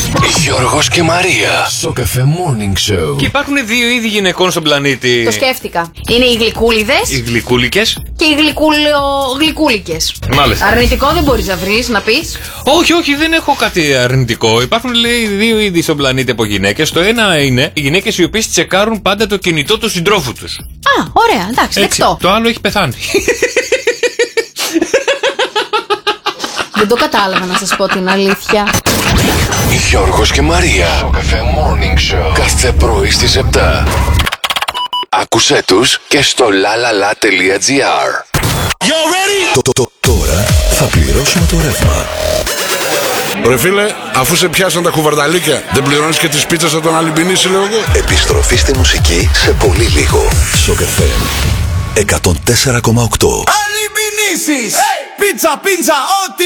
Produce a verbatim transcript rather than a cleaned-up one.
Γιώργος και Μαρία. Σοκαφέ Morning Show. Και υπάρχουν δύο είδη γυναικών στον πλανήτη. Το σκέφτηκα. Είναι οι γλυκούλιδες Οι γλυκούλικες. και οι γλυκούλιο... γλυκούλικες. Μάλιστα. Αρνητικό δεν μπορείς να βρεις, να πεις. Όχι, όχι, δεν έχω κάτι αρνητικό. Υπάρχουν, λέει, δύο είδη στον πλανήτη από γυναίκες. Το ένα είναι οι γυναίκες οι οποίες τσεκάρουν πάντα το κινητό του συντρόφου τους. Α, ωραία, εντάξει, δεκτό. Το άλλο έχει πεθάνει. Δεν το κατάλαβα, να σας πω την αλήθεια. Γιώργος και Μαρία. Σοκαφέ Morning Show. Κάθε πρωί στις επτά. Άκουσέ τους και στο lalala.gr. Το, το, το, τώρα θα πληρώσουμε το ρεύμα. Ρε φίλε, αφού σε πιάσαν τα κουβαρδαλίκια, δεν πληρώνεις και τις πίτσες θα τον αλυμπινίσει, λέω εγώ. Επιστροφή στη μουσική σε πολύ λίγο. Σοκαφέ εκατόν τέσσερα κόμμα οκτώ. Αλυμπινίσεις! Πίτσα, πίτσα, ό,τι